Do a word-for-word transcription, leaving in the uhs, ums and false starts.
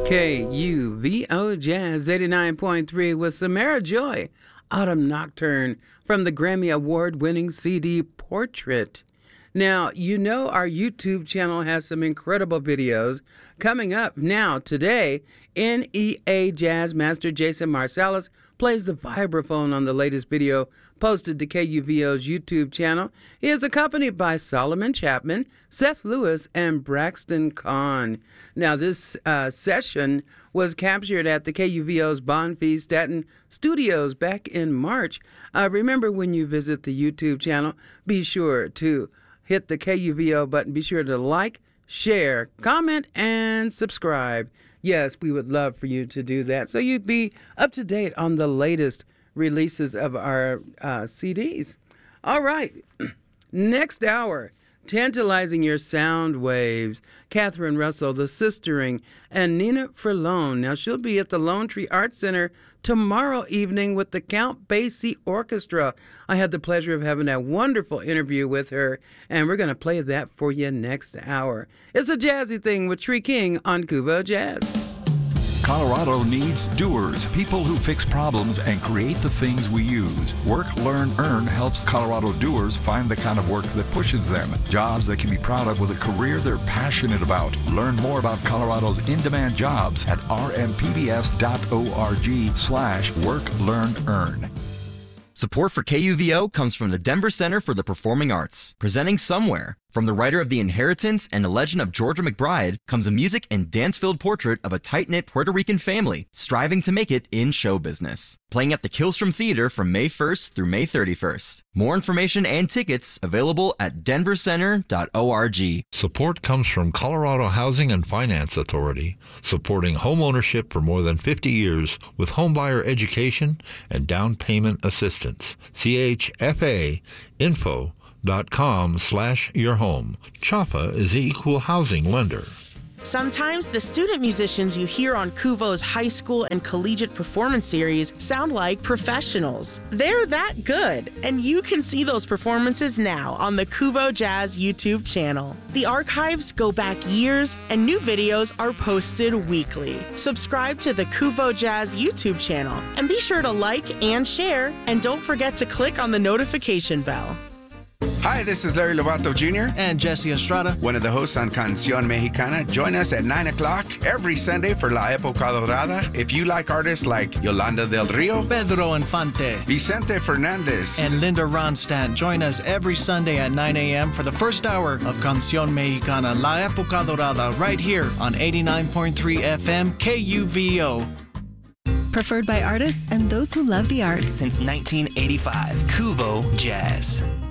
K U V O Jazz eighty-nine point three with Samara Joy, Autumn Nocturne from the Grammy Award-winning C D Portrait. Now, you know our YouTube channel has some incredible videos. Coming up now, today, N E A Jazz Master Jason Marsalis plays the vibraphone on the latest video posted to K U V O's YouTube channel. He is accompanied by Solomon Chapman, Seth Lewis, and Braxton Kahn. Now, this uh, session was captured at the K U V O's Bonfils Staten Studios back in March. Uh, remember, when you visit the YouTube channel, be sure to hit the K U V O button. Be sure to like, share, comment, and subscribe. Yes, we would love for you to do that so you'd be up to date on the latest releases of our uh, C Ds. All right, next hour, tantalizing your sound waves. Catherine Russell, The Sistering, and Nina Furlone. Now, she'll be at the Lone Tree Arts Center tomorrow evening with the Count Basie Orchestra. I had the pleasure of having a wonderful interview with her, and we're going to play that for you next hour. It's a jazzy thing with Tree King on Kuvo Jazz. Colorado needs doers, people who fix problems and create the things we use. Work, Learn, Earn helps Colorado doers find the kind of work that pushes them, jobs they can be proud of with a career they're passionate about. Learn more about Colorado's in-demand jobs at r m p b s dot org slash work, learn, earn. Support for K U V O comes from the Denver Center for the Performing Arts, presenting Somewhere. From the writer of The Inheritance and The Legend of Georgia McBride comes a music and dance-filled portrait of a tight-knit Puerto Rican family striving to make it in show business. Playing at the Killstrom Theater from May first through May thirty-first. More information and tickets available at denver center dot org. Support comes from Colorado Housing and Finance Authority, supporting home ownership for more than fifty years with homebuyer education and down payment assistance. C H F A info dot com slash your home. C H F A is the equal housing lender. Sometimes the student musicians you hear on Kuvo's high school and collegiate performance series sound like professionals. They're that good, and you can see those performances now on the Kuvo Jazz YouTube channel. The archives go back years, and new videos are posted weekly. Subscribe to the Kuvo Jazz YouTube channel, and be sure to like and share, and don't forget to click on the notification bell. Hi, this is Larry Lovato Junior and Jesse Estrada, one of the hosts on Canción Mexicana. Join us at nine o'clock every Sunday for La Época Dorada. If you like artists like Yolanda del Rio, Pedro Infante, Vicente Fernandez, and Linda Ronstadt, join us every Sunday at nine a.m. for the first hour of Canción Mexicana, La Época Dorada, right here on eighty-nine point three F M K U V O. Preferred by artists and those who love the arts. Since nineteen eighty-five, Kuvo Jazz.